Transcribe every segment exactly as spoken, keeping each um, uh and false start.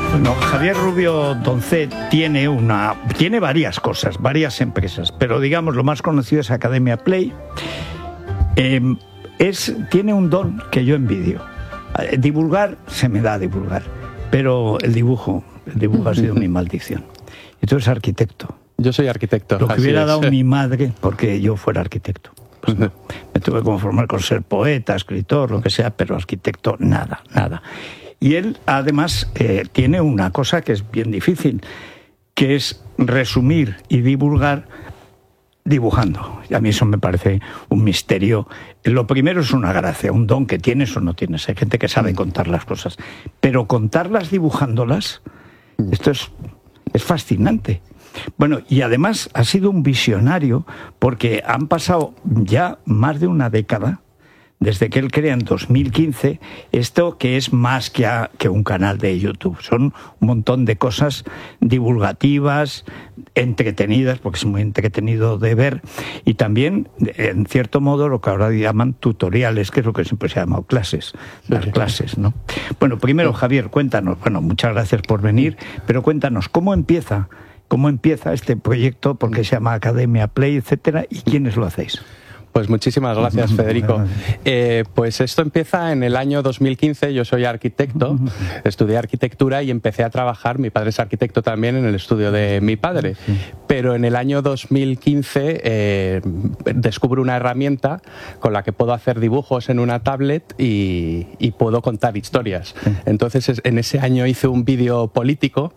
Bueno, Javier Rubio Doncet tiene una, tiene varias cosas, varias empresas, pero digamos lo más conocido es Academia Play. Eh, es, tiene un don que yo envidio. Eh, divulgar, se me da a divulgar, pero el dibujo, el dibujo ha sido mi maldición. Y tú eres arquitecto. Yo soy arquitecto. Lo que así hubiera es. dado mi madre porque yo fuera arquitecto. Pues no, me tuve que conformar con ser poeta, escritor, lo que sea, pero arquitecto, nada, nada. Y él, además, eh, tiene una cosa que es bien difícil, que es resumir y divulgar dibujando. Y a mí eso me parece un misterio. Lo primero es una gracia, un don que tienes o no tienes. Hay gente que sabe contar las cosas. Pero contarlas dibujándolas, esto es, es fascinante. Bueno, y además ha sido un visionario porque han pasado ya más de una década desde que él crea en dos mil quince esto que es más que, a, que un canal de YouTube. Son un montón de cosas divulgativas, entretenidas, porque es muy entretenido de ver, y también, en cierto modo, lo que ahora llaman tutoriales, que es lo que siempre se ha llamado clases, las clases, ¿no? Bueno, primero, Javier, cuéntanos, bueno, muchas gracias por venir, pero cuéntanos, ¿cómo empieza, cómo empieza este proyecto, porque se llama Academia Play, etcétera, y quiénes lo hacéis? Pues muchísimas gracias, Federico. Eh, pues esto empieza en el año dos mil quince, yo soy arquitecto, estudié arquitectura y empecé a trabajar, mi padre es arquitecto también, en el estudio de mi padre. Pero en el año dos mil quince eh, descubro una herramienta con la que puedo hacer dibujos en una tablet y, y puedo contar historias. Entonces en ese año hice un vídeo político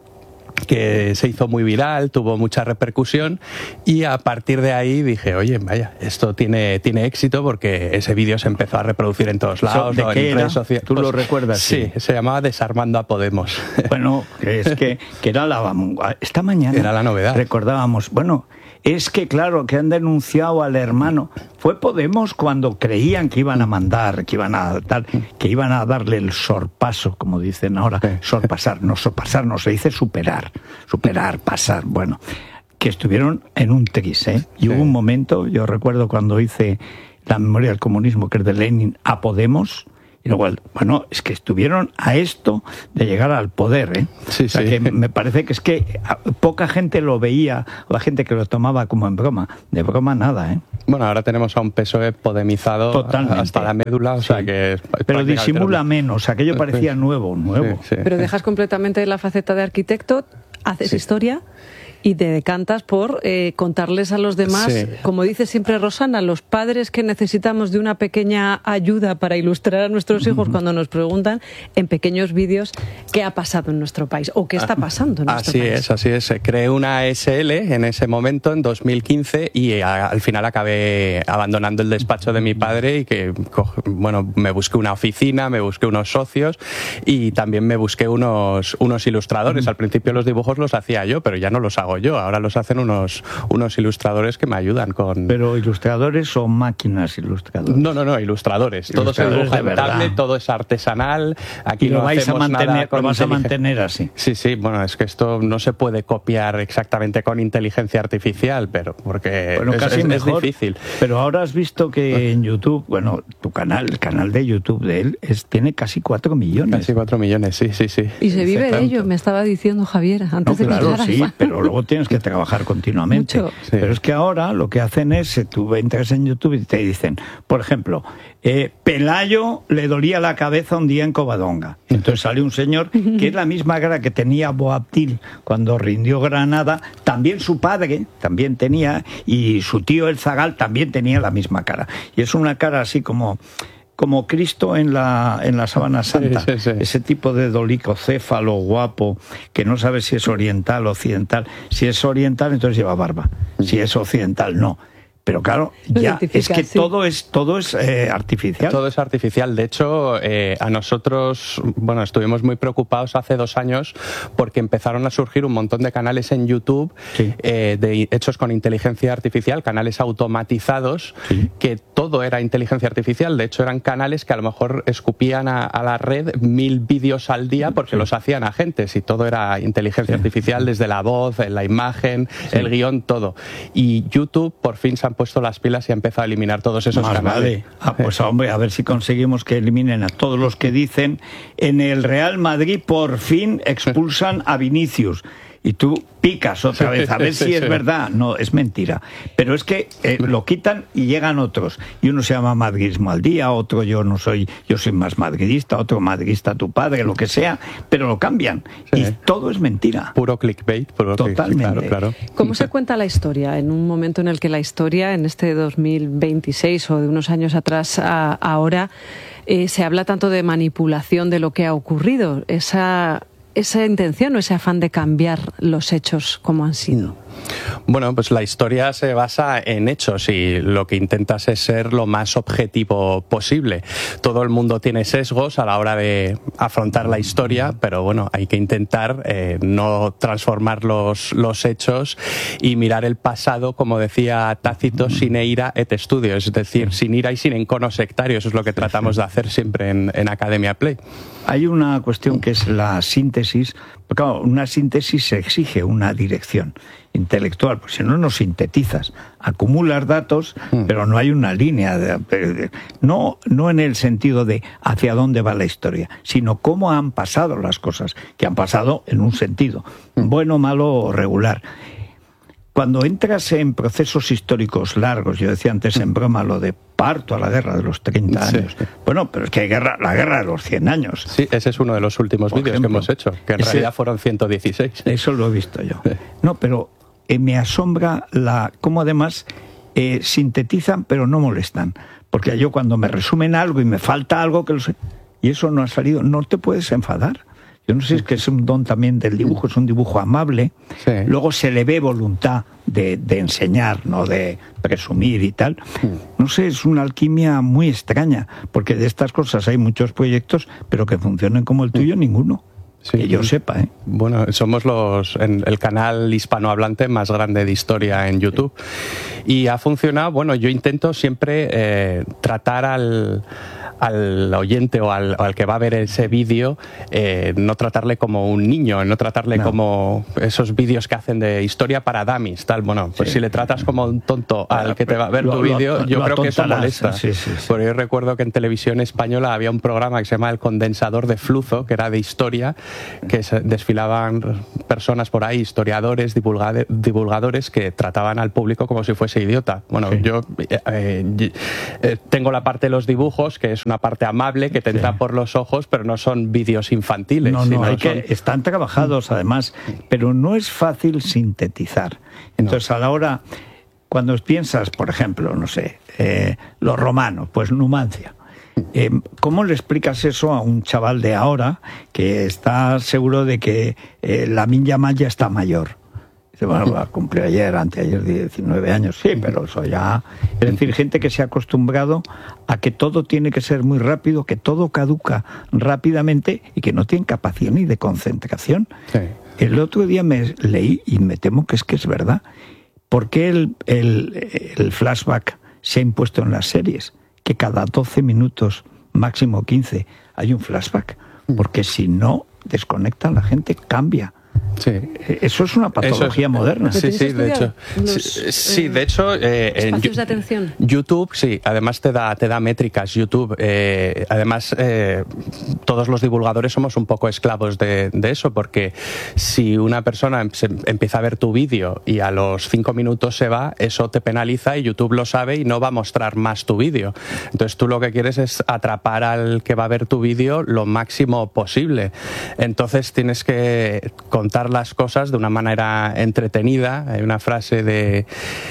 que se hizo muy viral, tuvo mucha repercusión, y a partir de ahí dije, oye, vaya, esto tiene, tiene éxito, porque ese vídeo se empezó a reproducir en todos lados. ¿De qué en era? Sociales. ¿Tú Pues, lo recuerdas? Sí, sí, se llamaba Desarmando a Podemos. Bueno, es que, que era la... Esta mañana era la novedad. Recordábamos, bueno, es que claro, que han denunciado al hermano. Fue Podemos cuando creían que iban a mandar, que iban a dar, que iban a darle el sorpaso, como dicen ahora, sí. sorpasar, no sorpasar, no se dice superar, superar, pasar, bueno, que estuvieron en un tris, ¿eh? Y sí. Hubo un momento, yo recuerdo cuando hice la memoria del comunismo, que es de Lenin, a Podemos. Y luego, bueno, es que estuvieron a esto de llegar al poder, ¿eh? Sí, o sea, sí. que me parece que es que poca gente lo veía, la gente que lo tomaba como en broma. De broma nada, ¿eh? Bueno, ahora tenemos a un P S O E podemizado Totalmente. hasta la médula, o sea sí. que... Pero disimula menos, aquello parecía nuevo, nuevo. Sí, sí. Pero dejas completamente la faceta de arquitecto, haces sí. historia... y te decantas por eh, contarles a los demás, sí. como dice siempre Rosana, los padres que necesitamos de una pequeña ayuda para ilustrar a nuestros hijos cuando nos preguntan en pequeños vídeos qué ha pasado en nuestro país o qué está pasando en nuestro así país. Así es, así es. Creé una S L en ese momento, en dos mil quince, y a, al final acabé abandonando el despacho de mi padre y que, bueno, me busqué una oficina, me busqué unos socios y también me busqué unos, unos ilustradores. Al principio los dibujos los hacía yo, pero ya no los hago yo, ahora los hacen unos, unos ilustradores que me ayudan con... ¿Pero ilustradores o máquinas ilustradores? No, no, no, ilustradores. Todo se dibuja en tablet, todo es artesanal. Aquí y lo no vais a mantener, lo vas a mantener así. Sí, sí, bueno, es que esto no se puede copiar exactamente con inteligencia artificial, pero porque bueno, es, casi es, mejor, es difícil. Pero ahora has visto que en YouTube, bueno, tu canal, el canal de YouTube de él, es, tiene casi cuatro millones. Casi cuatro millones, sí, sí, sí. Y se vive de ello, me estaba diciendo Javier, antes no, de claro, que sí, pero luego tienes que trabajar continuamente. Mucho. Sí. Pero es que ahora lo que hacen es, tú entras en YouTube y te dicen, por ejemplo, eh, Pelayo le dolía la cabeza un día en Covadonga. Entonces sale un señor que es la misma cara que tenía Boabdil cuando rindió Granada, también su padre también tenía, y su tío el Zagal también tenía la misma cara. Y es una cara así como... como Cristo en la, en la Sábana Santa, sí, sí, sí. Ese tipo de dolicocéfalo guapo, que no sabe si es oriental o occidental. Si es oriental, entonces lleva barba. Si es occidental, no. Pero claro, ya es que sí. todo es todo es eh, artificial. Todo es artificial. De hecho, eh, a nosotros, bueno, estuvimos muy preocupados hace dos años porque empezaron a surgir un montón de canales en YouTube sí. eh, de, hechos con inteligencia artificial, canales automatizados, sí. que todo era inteligencia artificial. De hecho, eran canales que a lo mejor escupían a, a la red mil vídeos al día porque sí. los hacían agentes y todo era inteligencia sí. artificial, desde la voz, la imagen, sí. el guión, todo. Y YouTube por fin se ha han puesto las pilas y ha empezado a eliminar todos esos Más canales. vale. Ah, pues hombre, a ver si conseguimos que eliminen a todos los que dicen en el Real Madrid por fin expulsan a Vinicius. Y tú picas otra vez a ver Sí, si sí, es sí. verdad. No, es mentira. Pero es que eh, lo quitan y llegan otros. Y uno se llama madridismo al día, otro yo no soy, yo soy más madridista, otro madridista tu padre, lo que sea, pero lo cambian. Sí. Y todo es mentira. Puro clickbait. Puro click- Totalmente. Claro, claro. ¿Cómo se cuenta la historia en un momento en el que la historia, en este dos mil veintiséis o de unos años atrás a ahora, eh, se habla tanto de manipulación de lo que ha ocurrido? Esa, esa intención o ese afán de cambiar los hechos como han sido. Bueno, pues la historia se basa en hechos y lo que intentas es ser lo más objetivo posible. Todo el mundo tiene sesgos a la hora de afrontar la historia, pero bueno, hay que intentar eh, no transformar los, los hechos y mirar el pasado, como decía Tácito, sin ira et studio, es decir, sin ira y sin encono sectario. Eso es lo que tratamos de hacer siempre en, en Academia Play. Hay una cuestión que es la síntesis. Porque, claro, una síntesis se exige una dirección intelectual, pues si no, no sintetizas. Acumulas datos, mm. pero no hay una línea. De, de, no, no en el sentido de hacia dónde va la historia, sino cómo han pasado las cosas, que han pasado en un sentido, mm. bueno, malo o regular. Cuando entras en procesos históricos largos, yo decía antes en broma lo de parto a la guerra de los treinta años. Sí. Bueno, pero es que hay guerra, la guerra de los cien años. Sí, ese es uno de los últimos vídeos que hemos hecho, que en ese, realidad fueron ciento dieciséis. Eso lo he visto yo. No, pero eh, me asombra la cómo además eh, sintetizan pero no molestan. Porque yo cuando me resumen algo y me falta algo que lo sé, y eso no ha salido, no te puedes enfadar. Yo no sé, es que es un don también del dibujo, es un dibujo amable. Sí. Luego se le ve voluntad de, de enseñar, no de presumir y tal. No sé, es una alquimia muy extraña, porque de estas cosas hay muchos proyectos, pero que funcionen como el tuyo, ninguno. Sí, que yo sepa, ¿eh? Bueno, somos los en el canal hispanohablante más grande de historia en YouTube. Y ha funcionado, bueno, yo intento siempre eh, tratar al... al oyente o al, o al que va a ver ese vídeo, eh, no tratarle como un niño, no tratarle no. como esos vídeos que hacen de historia para dummies, tal. Bueno, pues sí. si le tratas como un tonto al que te va a ver lo, tu vídeo, yo lo creo que eso molesta. Sí, sí, sí. Porque yo recuerdo que en televisión española había un programa que se llama El Condensador de Fluzo, que era de historia, que se desfilaban personas por ahí, historiadores, divulgade, divulgadores, que trataban al público como si fuese idiota. Bueno, sí. yo eh, eh, tengo la parte de los dibujos, que es una parte amable que te entra sí. por los ojos, pero no son vídeos infantiles. No, no, sino hay son... que, están trabajados además, pero no es fácil sintetizar. Entonces no. a la hora, cuando piensas, por ejemplo, no sé, eh, los romanos, pues Numancia. Eh, ¿Cómo le explicas eso a un chaval de ahora que está seguro de que eh, la Minya Maya está mayor? Dice, bueno, va a cumplir ayer, anteayer, diecinueve años. Sí, pero eso ya... Es decir, gente que se ha acostumbrado a que todo tiene que ser muy rápido, que todo caduca rápidamente y que no tienen capacidad ni de concentración. Sí. El otro día me leí, y me temo que es que es verdad, ¿por qué el, el, el flashback se ha impuesto en las series? Que cada doce minutos, máximo quince, hay un flashback. Porque si no, desconectan la gente, cambia. Sí. Eso es una patología es, moderna. Sí, sí, de hecho. Los, sí, sí, de hecho. Eh, espacios en, de atención. YouTube, sí, además te da, te da métricas. YouTube, eh, además, eh, todos los divulgadores somos un poco esclavos de, de eso, porque si una persona se empieza a ver tu vídeo y a los cinco minutos se va, eso te penaliza y YouTube lo sabe y no va a mostrar más tu vídeo. Entonces tú lo que quieres es atrapar al que va a ver tu vídeo lo máximo posible. Entonces tienes que contar las cosas de una manera entretenida. Hay una frase de,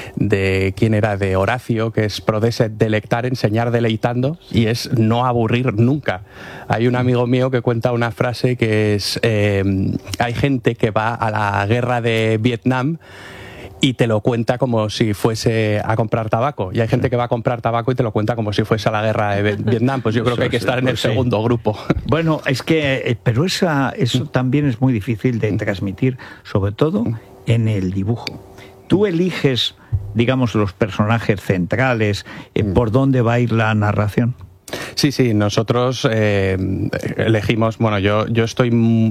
de ¿quién era? De Horacio, que es prodecet delectar, enseñar deleitando, y es no aburrir nunca. Hay un amigo mío que cuenta una frase que es eh, hay gente que va a la guerra de Vietnam y te lo cuenta como si fuese a comprar tabaco. Y hay gente que va a comprar tabaco y te lo cuenta como si fuese a la guerra de Vietnam. Pues yo creo que hay que estar en el segundo grupo. Bueno, es que, pero esa, eso también es muy difícil de transmitir, sobre todo en el dibujo. Tú eliges, digamos, los personajes centrales, eh, por dónde va a ir la narración. Sí, sí, nosotros eh, elegimos, bueno, yo, yo estoy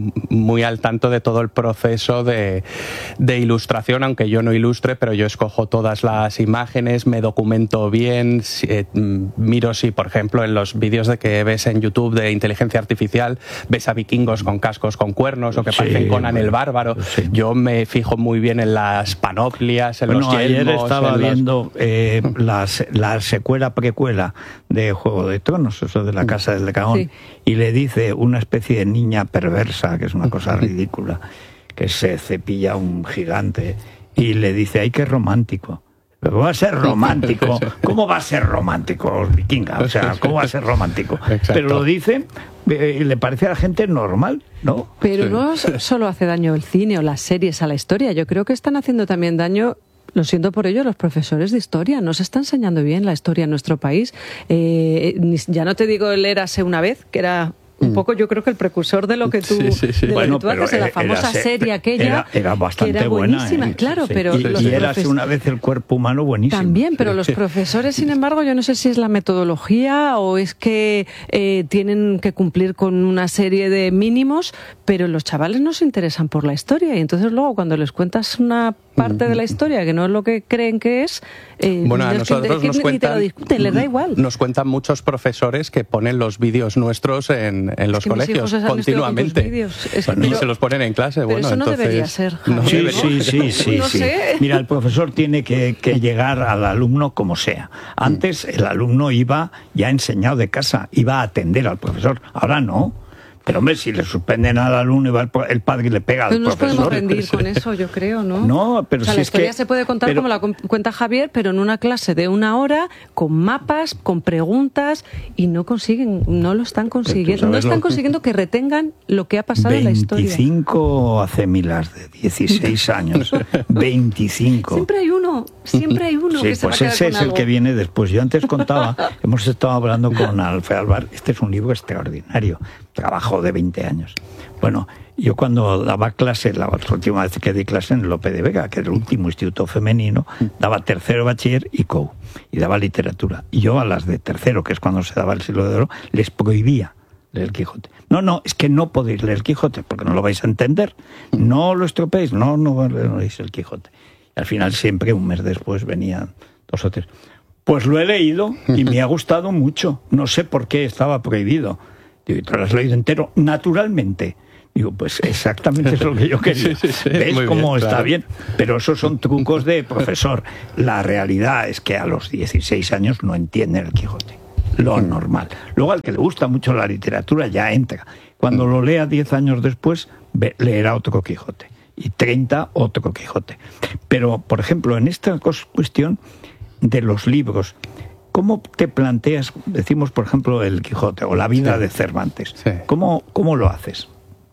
muy al tanto de todo el proceso de, de ilustración, aunque yo no ilustre, pero yo escojo todas las imágenes, me documento bien, eh, miro si, por ejemplo, en los vídeos de que ves en YouTube de inteligencia artificial, ves a vikingos con cascos con cuernos o que parecen sí, Conan el Bárbaro, sí. Yo me fijo muy bien en las panoplias, en bueno, los yelmos. Ayer estaba en viendo los... eh, la, la secuela precuela de Juego de Tronos, eso de la Casa del Dragón, sí. Y le dice una especie de niña perversa, que es una cosa ridícula, que se cepilla un gigante, y le dice, ¡ay, qué romántico! Pero va a ser romántico. ¿Cómo va a ser romántico, vikinga? O sea, ¿cómo va a ser romántico? Exacto. Pero lo dice y eh, le parece a la gente normal, ¿no? Pero sí. No solo hace daño el cine o las series a la historia, yo creo que están haciendo también daño. Lo siento por ello, los profesores de historia no se está enseñando bien la historia en nuestro país. Eh, ya no te digo el Érase una vez, que era un poco, yo creo que el precursor de lo que tú, sí, sí, sí. De bueno, lo que tú haces, de la famosa era, serie aquella, era, era bastante que era buenísima, buena, ¿eh? Claro, sí. pero y, los y Érase una vez el cuerpo humano buenísimo. También, pero los profesores, sin embargo, yo no sé si es la metodología o es que eh, tienen que cumplir con una serie de mínimos, pero los chavales no se interesan por la historia y entonces luego cuando les cuentas una parte de la historia que no es lo que creen que es, eh, bueno, a nosotros que, nos que, cuentan, te lo discuten, les da igual. Nos cuentan muchos profesores que ponen los vídeos nuestros en, en los es que colegios continuamente es que, bueno, pero, y se los ponen en clase. Pero bueno, eso no entonces, debería ser. No sí, debería. sí, sí, sí, no sí. sé. Mira, el profesor tiene que, que llegar al alumno como sea. Antes el alumno iba ya enseñado de casa, iba a atender al profesor. Ahora no. Pero hombre, si le suspenden al alumno y va el, el padre y le pega pues al nos profesor. Nos podemos rendir con eso, yo creo, ¿no? No, pero o sea, si la es historia que, se puede contar pero, como la cuenta Javier, pero en una clase de una hora, con mapas, con preguntas, y no consiguen, no lo están consiguiendo. No están consiguiendo que retengan lo que ha pasado en la historia. veinticinco hace milas de dieciséis años. veinticinco. Siempre hay uno, siempre hay uno sí, que se pues va a quedar ese con es algo. El que viene después. Yo antes contaba, hemos estado hablando con Alfred Alvar, este es un libro extraordinario, trabajo de veinte años. Bueno, yo cuando daba clase, la última vez que di clase en Lope de Vega, que era el último instituto femenino, daba tercero bachiller y C O U, y daba literatura. Y yo a las de tercero, que es cuando se daba el Siglo de Oro, les prohibía leer el Quijote. No, no, es que no podéis leer el Quijote, porque no lo vais a entender. No lo estropeéis, no, no leéis el Quijote. Y al final siempre, un mes después, venían dos o tres. Pues lo he leído y me ha gustado mucho. No sé por qué estaba prohibido. Digo, ¿y te lo has leído entero? Naturalmente. Digo, pues exactamente es lo que yo quería. Sí, sí, sí. ¿Ves cómo bien, está claro. Bien? Pero esos son trucos de profesor. La realidad es que a los dieciséis años no entienden el Quijote. Lo normal. Luego al que le gusta mucho la literatura ya entra. Cuando lo lea diez años después, leerá otro Quijote. Y treinta, otro Quijote. Pero, por ejemplo, en esta cuestión de los libros, ¿cómo te planteas, decimos, por ejemplo, el Quijote o la vida sí. de Cervantes? Sí. ¿Cómo, ¿Cómo lo haces?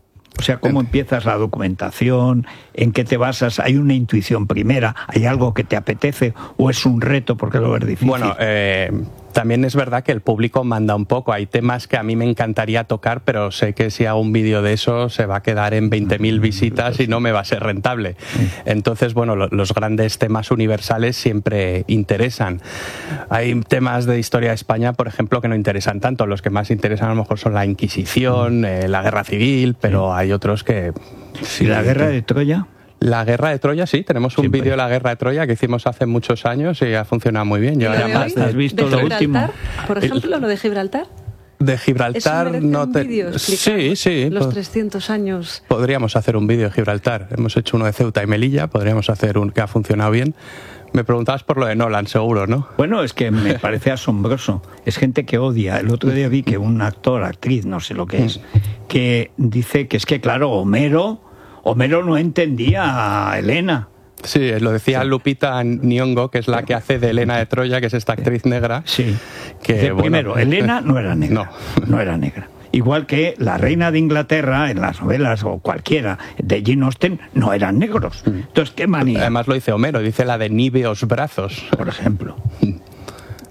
O sea, ¿cómo empiezas la documentación? ¿En qué te basas? ¿Hay una intuición primera? ¿Hay algo que te apetece? ¿O es un reto porque lo ves difícil? Bueno, eh, también es verdad que el público manda un poco. Hay temas que a mí me encantaría tocar, pero sé que si hago un vídeo de eso se va a quedar en veinte mil visitas y no me va a ser rentable. Entonces, bueno, lo, los grandes temas universales siempre interesan. Hay temas de historia de España, por ejemplo, que no interesan tanto. Los que más interesan a lo mejor son la Inquisición, eh, la Guerra Civil, pero hay otros que... Sí, ¿la Guerra de Troya? La Guerra de Troya, sí, tenemos un vídeo de la Guerra de Troya que hicimos hace muchos años y ha funcionado muy bien. Yo ya más de, ¿Has visto lo último? Por ejemplo, el, lo de Gibraltar. De Gibraltar no te... Vídeo, sí, sí. Los trescientos años. Podríamos hacer un vídeo de Gibraltar. Hemos hecho uno de Ceuta y Melilla, podríamos hacer un que ha funcionado bien. Me preguntabas por lo de Nolan, seguro, ¿no? Bueno, es que me parece asombroso. Es gente que odia. El otro día vi que un actor, actriz, no sé lo que es, que dice que es que, claro, Homero... Homero no entendía a Helena. Sí, lo decía sí. Lupita Nyong'o, que es la que hace de Helena de Troya, que es esta actriz negra. Sí. Que, de, bueno, primero, Helena no era negra. No. no era negra. Igual que la reina de Inglaterra, en las novelas, o cualquiera, de Jane Austen, no eran negros. Entonces, ¿qué manía? Además lo dice Homero, dice la de níveos brazos. Por ejemplo.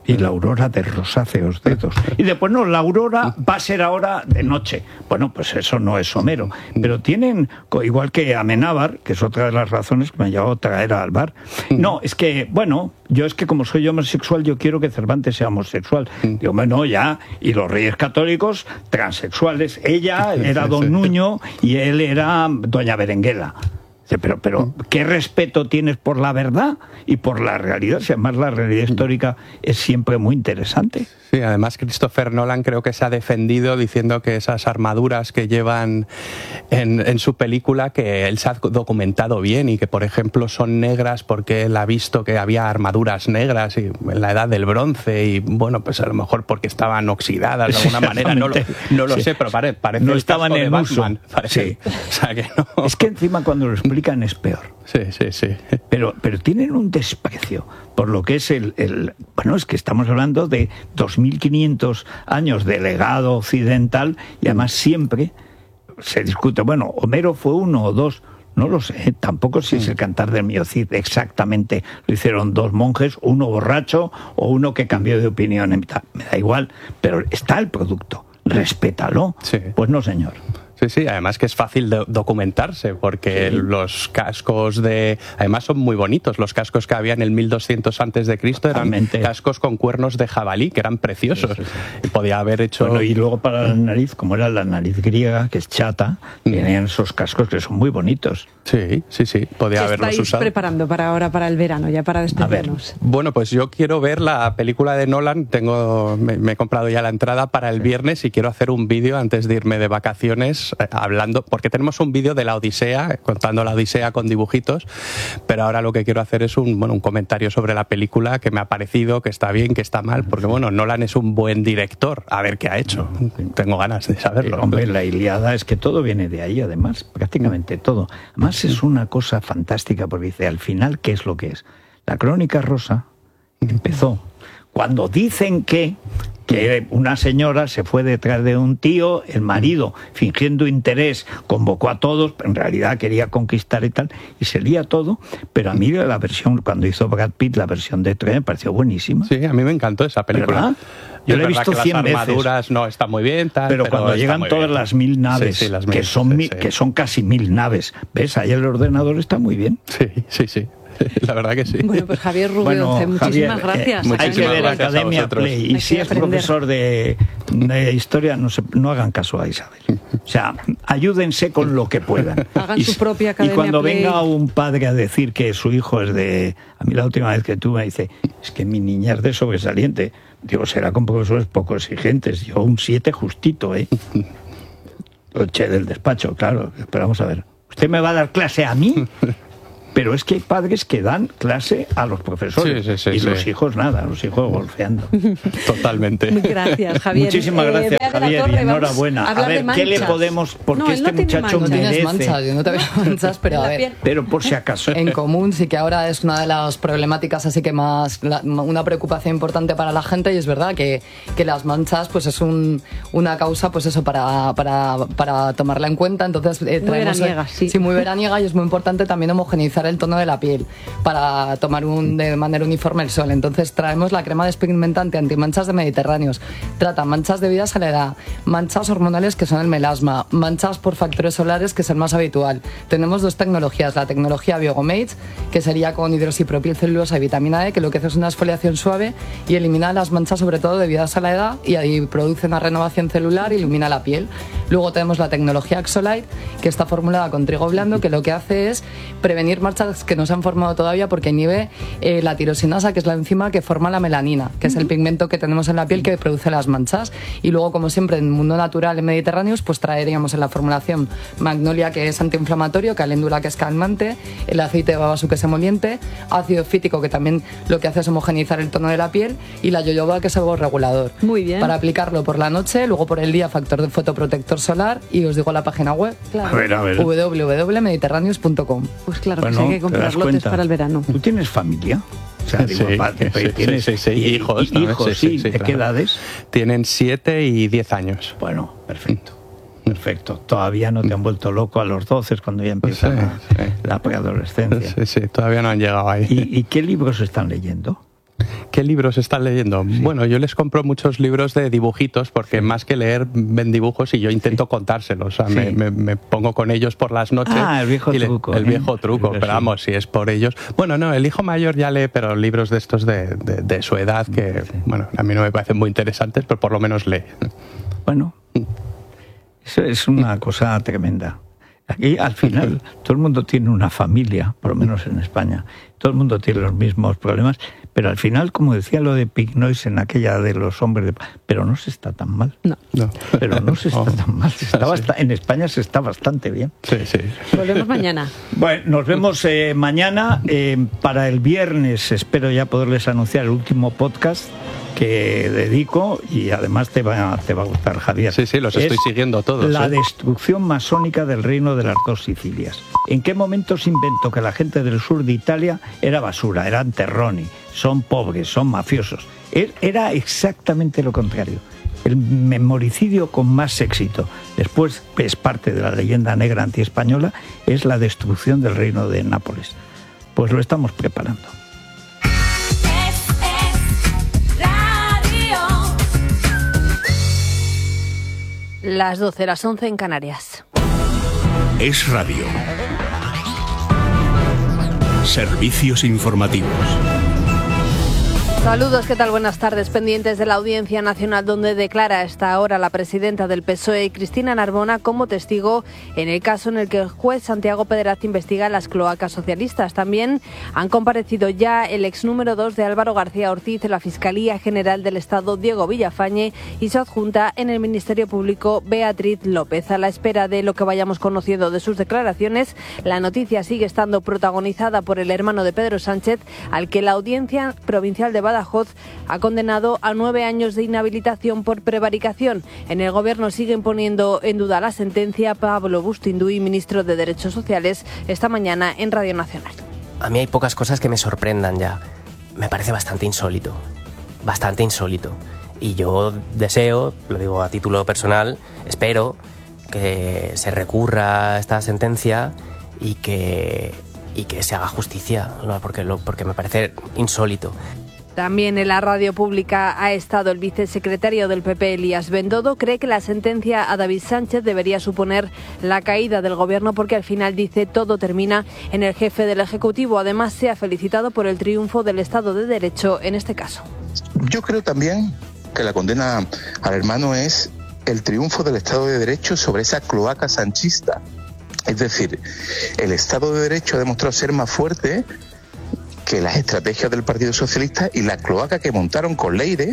Y la aurora de rosáceos dedos. Y después, no, la aurora va a ser ahora de noche. Bueno, pues eso no es Homero. Pero tienen, igual que Amenábar, que es otra de las razones que me ha llevado a traer al bar. No, es que, bueno, yo es que como soy homosexual, yo quiero que Cervantes sea homosexual. Digo, bueno, ya. Y los reyes católicos, transexuales. Ella era Don Nuño y él era Doña Berenguela. Pero, pero, ¿qué respeto tienes por la verdad y por la realidad? Si además la realidad histórica es siempre muy interesante. Sí, además Christopher Nolan creo que se ha defendido diciendo que esas armaduras que llevan en, en su película, que él se ha documentado bien y que, por ejemplo, son negras porque él ha visto que había armaduras negras y en la edad del bronce y, bueno, pues a lo mejor porque estaban oxidadas de alguna manera, no lo, no lo sí. sé, pero pare, parece no el estaban en Batman, uso. Parece. Sí. O sea que no. Es que encima cuando lo explican es peor. Sí, sí, sí. Pero, pero tienen un desprecio por lo que es el, el... Bueno, es que estamos hablando de dos mil quinientos años de legado occidental y además siempre se discute, bueno, Homero fue uno o dos, no lo sé, tampoco si es el Cantar del Mío Cid exactamente lo hicieron dos monjes, uno borracho o uno que cambió de opinión, me da igual, pero está el producto, respétalo. Sí. Pues no, señor. Sí, sí, además que es fácil de documentarse porque sí. los cascos de... Además son muy bonitos, los cascos que había en el mil doscientos antes de Cristo eran Totalmente. cascos con cuernos de jabalí, que eran preciosos. Sí, sí, sí. Y podía haber hecho... Bueno, y luego para la nariz, como era la nariz griega, que es chata, mm. tienen esos cascos que son muy bonitos. Sí, sí, sí, podía haberlos usado. ¿Qué estáis preparando para ahora, para el verano, ya para despedirnos? Bueno, pues yo quiero ver la película de Nolan, tengo me, me he comprado ya la entrada para el sí. viernes y quiero hacer un vídeo antes de irme de vacaciones hablando, porque tenemos un vídeo de la Odisea, contando la Odisea con dibujitos, pero ahora lo que quiero hacer es un, bueno, un comentario sobre la película, que me ha parecido, que está bien, que está mal, porque bueno, Nolan es un buen director, a ver qué ha hecho, tengo ganas de saberlo. Eh, hombre, la Ilíada es que todo viene de ahí, además, prácticamente todo. Además es una cosa fantástica, porque dice, al final, ¿qué es lo que es? La Crónica Rosa empezó cuando dicen que que una señora se fue detrás de un tío, el marido, fingiendo interés, convocó a todos, pero en realidad quería conquistar y tal, y se lía todo, pero a mí la versión, cuando hizo Brad Pitt, la versión de Troya, me pareció buenísima. Sí, a mí me encantó esa película. ¿Verdad? Yo la he visto cien veces. Las armaduras no están muy bien, tal, pero, pero cuando llegan todas bien. las mil naves, sí, sí, las mil, que, son sí, mil, sí. que son casi mil naves, ¿ves? Ahí el ordenador está muy bien. Sí, sí, sí. La verdad que sí. Bueno, pues Javier Rubio, bueno, muchísimas Javier, gracias. Eh, hay que ver Academia Play. Y si es profesor de, de historia, no, se, no hagan caso a Isabel. O sea, ayúdense con lo que puedan. Hagan y, su propia Academia Y cuando Play. venga un padre a decir que su hijo es de... A mí la última vez que tú me dice, es que mi niña es de sobresaliente. Digo, será con profesores poco exigentes. Yo un siete justito, ¿eh? Che del despacho, claro. Esperamos a ver. ¿Usted me va a dar clase a mí? Pero es que hay padres que dan clase a los profesores sí, sí, sí, y sí. los hijos nada, los hijos golfeando. Totalmente. Gracias, Javier. Muchísimas gracias, eh, Javier, Torre, y enhorabuena. A, a ver, ¿qué le podemos...? Porque no, este no muchacho manchas. merece... No tienes manchas, yo no te veo manchas, pero a ver... Pero por si acaso. En común sí que ahora es una de las problemáticas así que más... La, una preocupación importante para la gente, y es verdad que, que las manchas pues es un, una causa pues eso para, para, para tomarla en cuenta. Entonces eh, muy traemos... veraniega, sí. Sí, muy veraniega, y es muy importante también homogeneizar el tono de la piel para tomar un, de manera uniforme el sol. Entonces traemos la crema despigmentante antimanchas de Mediterráneos. Trata manchas debidas a la edad, manchas hormonales que son el melasma, manchas por factores solares que es el más habitual. Tenemos dos tecnologías, la tecnología Biogomate, que sería con hidroxipropil, celulosa y vitamina E, que lo que hace es una exfoliación suave y elimina las manchas sobre todo debidas a la edad, y ahí produce una renovación celular y ilumina la piel. Luego tenemos la tecnología Axolite, que está formulada con trigo blando, que lo que hace es prevenir manchas que no se han formado todavía porque inhibe eh, la tirosinasa, que es la enzima que forma la melanina, que uh-huh. es el pigmento que tenemos en la piel que produce las manchas. Y luego, como siempre, en el mundo natural en Mediterráneos, pues traeríamos en la formulación magnolia, que es antiinflamatorio, caléndula, que es calmante, el aceite de babasú, que es emoliente, ácido fítico, que también lo que hace es homogeneizar el tono de la piel, y la yoyoba, que es algo regulador. Muy bien. Para aplicarlo por la noche, luego por el día factor de fotoprotector solar, y os digo la página web, claro. a ver, a ver. doble u doble u doble u punto mediterráneos punto com. Pues claro, bueno, que sí, hay que comprar lotes para el verano. ¿Tú tienes familia? O sea, digo, sí, padre, sí, tienes sí, sí, sí. Y, hijos, y, hijos, sí, sí, sí, sí, ¿de claro. qué edades? Tienen siete y diez años. Bueno, perfecto. Perfecto. Todavía no te han vuelto loco a los doce, cuando ya empieza sí, la, sí. la preadolescencia. Sí, sí, todavía no han llegado ahí. ¿Y, y qué libros están leyendo? ¿Qué libros están leyendo? Sí. Bueno, yo les compro muchos libros de dibujitos porque sí. más que leer ven dibujos y yo intento sí. contárselos. O sea, sí. me, me, me pongo con ellos por las noches. Ah, el viejo y truco. Le, el ¿eh? viejo truco, pero, pero vamos, si es por ellos. Bueno, no, el hijo mayor ya lee, pero libros de estos de, de, de su edad que, sí. bueno, a mí no me parecen muy interesantes, pero por lo menos lee. Bueno, eso es una cosa tremenda. Aquí, al final, todo el mundo tiene una familia, por lo menos en España. Todo el mundo tiene los mismos problemas, pero al final, como decía lo de Pignois en aquella de los hombres de... Pero no se está tan mal. No. no. Pero no se está oh. tan mal. Se está sí. bast... En España se está bastante bien. Sí, sí. Volvemos mañana. Bueno, nos vemos eh, mañana. Eh, para el viernes espero ya poderles anunciar el último podcast que dedico, y además te va, te va a gustar, Javier. Sí, sí, los es estoy siguiendo todos. La ¿eh? destrucción masónica del reino de las dos Sicilias. ¿En qué momento se inventó que la gente del sur de Italia era basura, eran terroni, son pobres, son mafiosos? Era exactamente lo contrario. El memoricidio con más éxito, después es parte de la leyenda negra antiespañola, es la destrucción del reino de Nápoles. Pues lo estamos preparando. Las doce, las once en Canarias. Es Radio. Servicios informativos. Saludos, ¿qué tal? Buenas tardes. Pendientes de la Audiencia Nacional, donde declara a esta hora la presidenta del P S O E, Cristina Narbona, como testigo en el caso en el que el juez Santiago Pedraz investiga las cloacas socialistas. También han comparecido ya el ex número dos de Álvaro García Ortiz en la Fiscalía General del Estado, Diego Villafañe, y su adjunta en el Ministerio Público, Beatriz López. A la espera de lo que vayamos conociendo de sus declaraciones, la noticia sigue estando protagonizada por el hermano de Pedro Sánchez, al que la Audiencia Provincial de Badajoz ha condenado a nueve años de inhabilitación por prevaricación. En el Gobierno siguen poniendo en duda la sentencia. Pablo Bustinduy, ministro de Derechos Sociales, esta mañana en Radio Nacional. A mí hay pocas cosas que me sorprendan ya. Me parece bastante insólito, bastante insólito. Y yo deseo, lo digo a título personal, espero que se recurra a esta sentencia y que, y que se haga justicia, ¿no? porque, lo, porque me parece insólito. También en la radio pública ha estado el vicesecretario del P P, Elías Bendodo. Cree que la sentencia a David Sánchez debería suponer la caída del Gobierno porque al final, dice, todo termina en el jefe del Ejecutivo. Además, se ha felicitado por el triunfo del Estado de Derecho en este caso. Yo creo también que la condena al hermano es el triunfo del Estado de Derecho sobre esa cloaca sanchista. Es decir, el Estado de Derecho ha demostrado ser más fuerte que las estrategias del Partido Socialista y la cloaca que montaron con Leire.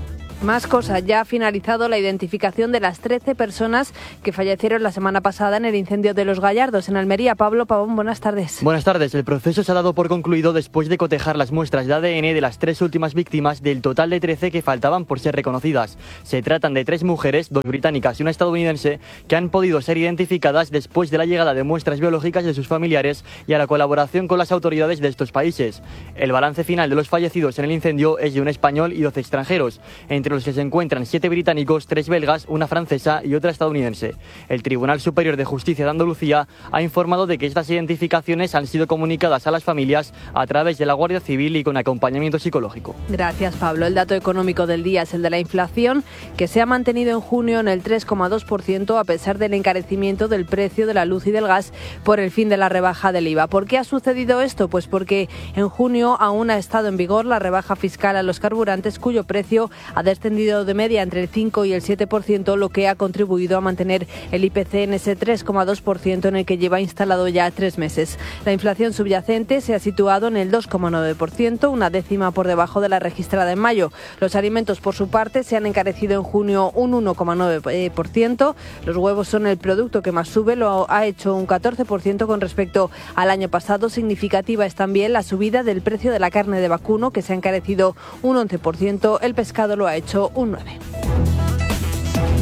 Más cosas. Ya ha finalizado la identificación de las trece personas que fallecieron la semana pasada en el incendio de Los Gallardos, en Almería. Pablo Pavón, buenas tardes. Buenas tardes. El proceso se ha dado por concluido después de cotejar las muestras de A D N de las tres últimas víctimas del total de trece que faltaban por ser reconocidas. Se tratan de tres mujeres, dos británicas y una estadounidense, que han podido ser identificadas después de la llegada de muestras biológicas de sus familiares y a la colaboración con las autoridades de estos países. El balance final de los fallecidos en el incendio es de un español y doce extranjeros, entre los que se encuentran siete británicos, tres belgas, una francesa y otra estadounidense. El Tribunal Superior de Justicia de Andalucía ha informado de que estas identificaciones han sido comunicadas a las familias a través de la Guardia Civil y con acompañamiento psicológico. Gracias, Pablo. El dato económico del día es el de la inflación, que se ha mantenido en junio en el tres coma dos por ciento a pesar del encarecimiento del precio de la luz y del gas por el fin de la rebaja del I V A. ¿Por qué ha sucedido esto? Pues porque en junio aún ha estado en vigor la rebaja fiscal a los carburantes, cuyo precio ha descendido de media entre el cinco y el siete por ciento, lo que ha contribuido a mantener el I P C en ese tres coma dos por ciento en el que lleva instalado ya tres meses. La inflación subyacente se ha situado en el dos coma nueve por ciento, una décima por debajo de la registrada en mayo. Los alimentos, por su parte, se han encarecido en junio un uno coma nueve por ciento. Los huevos son el producto que más sube, lo ha hecho un catorce por ciento con respecto al año pasado. Significativa es también la subida del precio de la carne de vacuno, que se ha encarecido un once por ciento. El pescado lo ha hecho un nueve por ciento.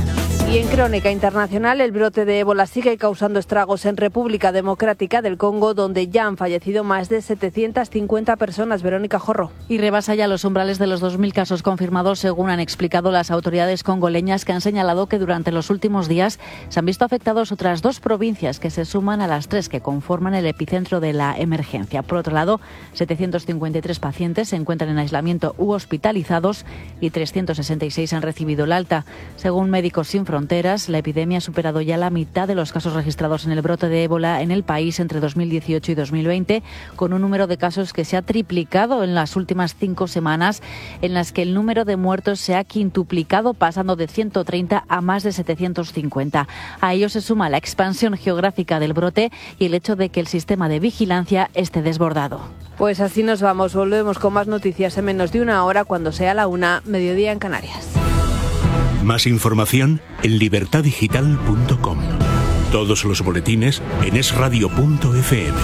Y en crónica internacional, el brote de ébola sigue causando estragos en República Democrática del Congo, donde ya han fallecido más de setecientas cincuenta personas. Verónica Jorro. Y rebasa ya los umbrales de los dos mil casos confirmados, según han explicado las autoridades congoleñas, que han señalado que durante los últimos días se han visto afectados otras dos provincias que se suman a las tres que conforman el epicentro de la emergencia. Por otro lado, setecientos cincuenta y tres pacientes se encuentran en aislamiento u hospitalizados y trescientos sesenta y seis han recibido el alta. Según Médicos Sin Fronteras, la epidemia ha superado ya la mitad de los casos registrados en el brote de ébola en el país entre dos mil dieciocho y dos mil veinte, con un número de casos que se ha triplicado en las últimas cinco semanas, en las que el número de muertos se ha quintuplicado, pasando de ciento treinta a más de setecientos cincuenta. A ello se suma la expansión geográfica del brote y el hecho de que el sistema de vigilancia esté desbordado. Pues así nos vamos. Volvemos con más noticias en menos de una hora, cuando sea la una, mediodía en Canarias. Más información en libertad digital punto com. Todos los boletines en es radio punto efe eme.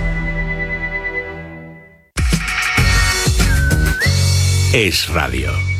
Es Radio.